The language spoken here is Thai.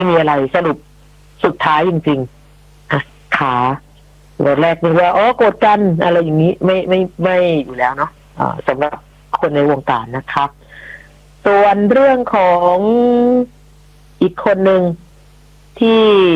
มีอะไรสรุปสุดท้ายจริงๆขาตอนแรกนึกว่าโกรธกันอะไรอย่างนี้ไม่อยู่แล้วเนาะสำหรับคนในวงการนะครับส่วนเรื่องของอีกคนหนึ่งที่